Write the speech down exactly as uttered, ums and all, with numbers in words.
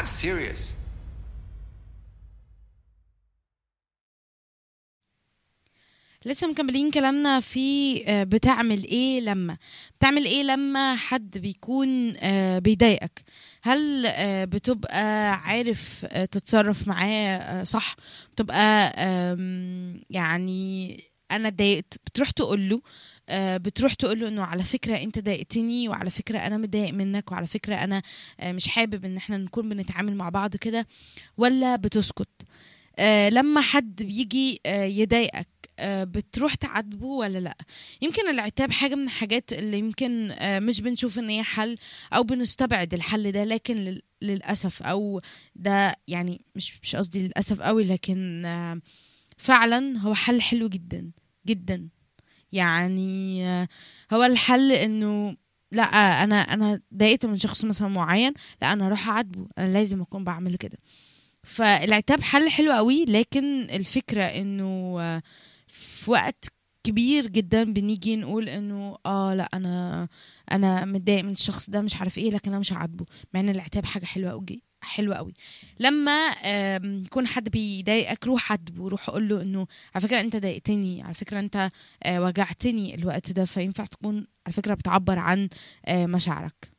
serious. لسه مكملين كلامنا في آه، بتعمل ايه لما بتعمل ايه لما حد بيكون آه، بيضايقك. هل آه، بتبقى عارف آه، تتصرف معاه آه، صح؟ بتبقى آم، يعني انا اتضايقت بتروح تقول له، آه، بتروح تقول له انه على فكره انت ضايقتني، وعلى فكره انا متضايق منك، وعلى فكره انا آه، مش حابب ان احنا نكون بنتعامل مع بعض كده، ولا بتسكت؟ آه لما حد بيجي آه يضايقك، آه بتروح تعاتبه ولا لا؟ يمكن العتاب حاجة من الحاجات اللي يمكن آه مش بنشوف ان هي حل، او بنستبعد الحل ده، لكن لل- للأسف، او ده يعني مش مش قصدي للأسف قوي، لكن آه فعلا هو حل حلو جدا جدا. يعني آه هو الحل انه لا، انا انا ضايقت من شخص مثلا معين، لا انا اروح اعاتبه، انا لازم اكون بعمل كده. فالعتاب حل حلو قوي، لكن الفكرة انه آه، في وقت كبير جدا بنيجي نقول انه اه لا، انا انا متضايق من الشخص ده، مش عارف ايه، لكن انا مش هعاتبه، مع ان العتاب حاجة حلوة قوي، حلوة قوي. لما آم، يكون حد بيضايقك، روح عاتبه، روح قول له انه على فكرة انت ضايقتني، على فكرة انت آه، وجعتني الوقت ده، فينفع تكون على فكرة بتعبر عن آه، مشاعرك.